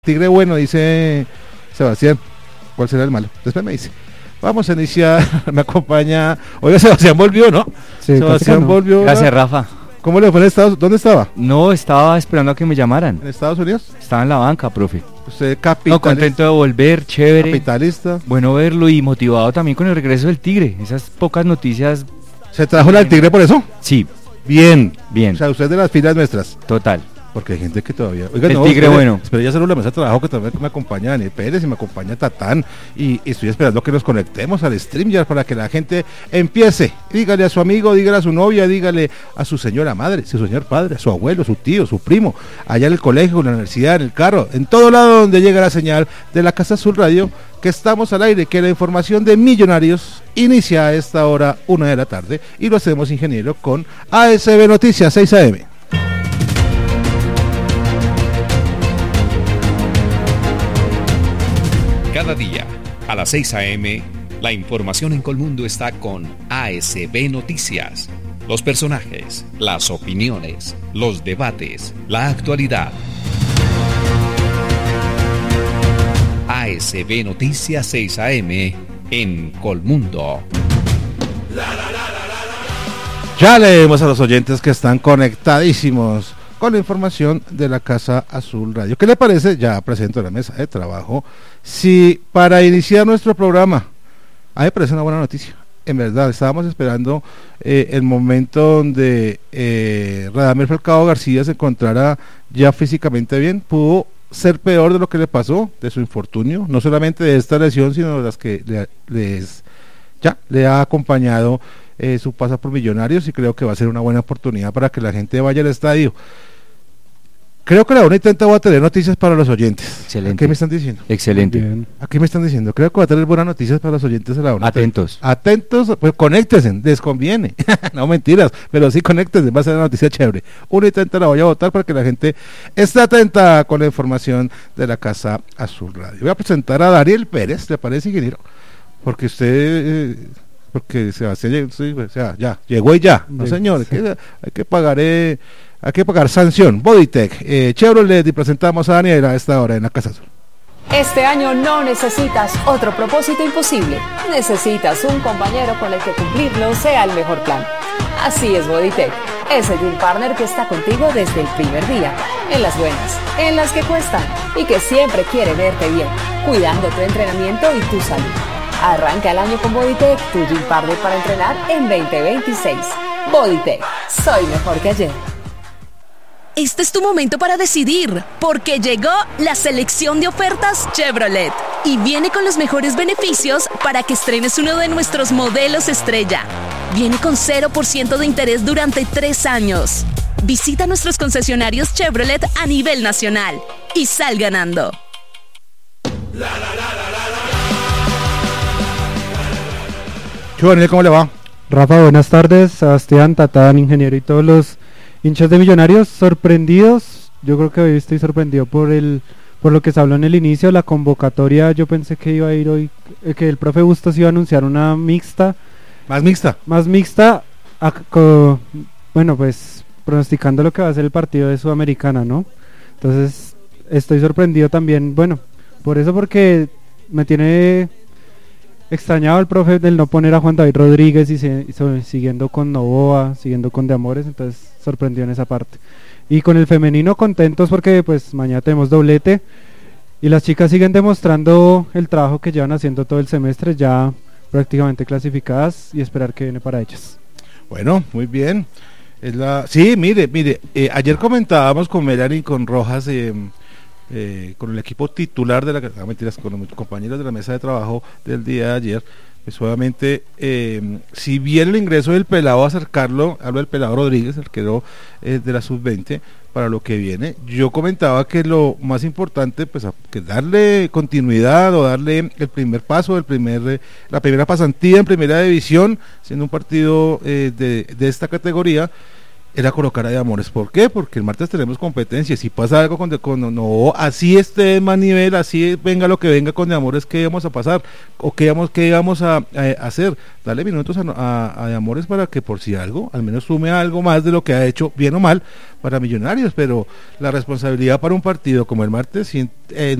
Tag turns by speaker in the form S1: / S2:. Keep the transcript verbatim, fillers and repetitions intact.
S1: Tigre bueno, dice Sebastián. ¿Cuál será el malo? Después me dice. Vamos a iniciar, me acompaña. Oiga, Sebastián volvió, ¿no?
S2: Sí,
S1: Sebastián
S2: no.
S1: volvió.
S2: Gracias, Rafa.
S1: ¿Cómo le fue en Estados Unidos? ¿Dónde estaba?
S2: No, estaba esperando a que me llamaran.
S1: ¿En Estados Unidos?
S2: Estaba en la banca, profe.
S1: Usted capitalista.
S2: No, contento de volver, chévere.
S1: Capitalista.
S2: Bueno verlo y motivado también con el regreso del Tigre. Esas pocas noticias.
S1: ¿Se trajo la del Tigre por eso?
S2: Sí.
S1: Bien.
S2: Bien.
S1: O sea, usted es de las filas nuestras.
S2: Total.
S1: Porque hay gente que todavía... Oiga,
S2: el
S1: no,
S2: Tigre
S1: espere,
S2: bueno.
S1: Espero ya saludo la mesa de trabajo que también me acompaña Daniel Pérez y me acompaña Tatán. Y, y estoy esperando que nos conectemos al stream ya para que la gente empiece. Dígale a su amigo, dígale a su novia, dígale a su señora madre, a su señor padre, a su abuelo, a su tío, a su primo, allá en el colegio, en la universidad, en el carro, en todo lado donde llega la señal de la Casa Azul Radio, que estamos al aire, que la información de Millonarios inicia a esta hora, una de la tarde, y lo hacemos, ingeniero, con A S B Noticias, seis A M.
S3: Cada día, a las seis a eme, la información en Colmundo está con A S B Noticias. Los personajes, las opiniones, los debates, la actualidad. A S B Noticias seis a eme en Colmundo.
S1: Ya leemos a los oyentes que están conectadísimos con la información de la Casa Azul Radio. ¿Qué le parece? Ya presento la mesa de trabajo. Si para iniciar nuestro programa, a mí me parece una buena noticia. En verdad, estábamos esperando eh, el momento donde eh, Radamel Falcao García se encontrara ya físicamente bien. Pudo ser peor de lo que le pasó, de su infortunio, no solamente de esta lesión, sino de las que le, les, ya le ha acompañado eh, su paso por Millonarios, y creo que va a ser una buena oportunidad para que la gente vaya al estadio. Creo que la una y treinta va a tener noticias para los oyentes.
S2: Excelente.
S1: ¿Qué me están diciendo?
S2: Excelente.
S1: Aquí me están diciendo, creo que va a tener buenas noticias para los oyentes a la una.
S2: Atentos.
S1: Atentos, pues conéctense, les conviene. No mentiras, pero sí conéctense, va a ser una noticia chévere. una y treinta la voy a votar para que la gente esté atenta con la información de la Casa Azul Radio. Voy a presentar a Daniel Pérez, ¿le parece, ingeniero? Porque usted... Eh, porque Sebastián, sí, o sea, ya, llegó y ya. No, señor, sí. hay, que, hay que pagar... Eh, Hay que pagar sanción. Bodytech, eh, Chevrolet, y presentamos a Daniela a esta hora en la Casa Azul.
S4: Este año no necesitas otro propósito imposible. Necesitas un compañero con el que cumplirlo sea el mejor plan. Así es Bodytech, ese gym partner que está contigo desde el primer día, en las buenas, en las que cuestan, y que siempre quiere verte bien, cuidando tu entrenamiento y tu salud. Arranca el año con Bodytech, tu gym partner para entrenar en veinte veintiséis. Bodytech, soy mejor que ayer.
S5: Este es tu momento para decidir, porque llegó la selección de ofertas Chevrolet y viene con los mejores beneficios para que estrenes uno de nuestros modelos estrella. Viene con cero por ciento de interés durante tres años. Visita nuestros concesionarios Chevrolet a nivel nacional y sal ganando.
S1: Daniel, ¿cómo le va?
S2: Rafa, buenas tardes. Sebastián, Tatán, ingeniero y todos los hinchas de Millonarios sorprendidos. Yo creo que hoy estoy sorprendido por el por lo que se habló en el inicio, la convocatoria. Yo pensé que iba a ir hoy, eh, que el profe Bustos iba a anunciar una mixta.
S1: Más mixta.
S2: Más mixta, a, co, bueno, pues pronosticando lo que va a ser el partido de Sudamericana, ¿no? Entonces, estoy sorprendido también, bueno, por eso, porque me tiene extrañado el profe del no poner a Juan David Rodríguez y, se, y so, siguiendo con Novoa, siguiendo con De Amores, entonces sorprendió en esa parte. Y con el femenino contentos porque pues mañana tenemos doblete y las chicas siguen demostrando el trabajo que llevan haciendo todo el semestre, ya prácticamente clasificadas, y esperar que viene para ellas.
S1: Bueno, muy bien. Es la... Sí, mire, mire, eh, ayer comentábamos con Melanie, con Rojas, eh, Eh, con el equipo titular de la no, mentiras, con los compañeros de la mesa de trabajo del día de ayer, pues obviamente eh, si bien el ingreso del pelado, acercarlo, hablo del pelado Rodríguez, el que quedó eh, de la sub veinte para lo que viene, yo comentaba que lo más importante, pues a, que darle continuidad o darle el primer paso, el primer eh, la primera pasantía en primera división, siendo un partido eh, de, de esta categoría, era colocar a De Amores. ¿Por qué? Porque el martes tenemos competencia. Si pasa algo con, de, con no, así esté en más nivel, así venga lo que venga con De Amores, ¿qué vamos a pasar? ¿O qué vamos, qué vamos a, a hacer? Darle minutos a, a, a De Amores para que por si algo, al menos sume algo más de lo que ha hecho, bien o mal, para Millonarios. Pero la responsabilidad para un partido como el martes, eh,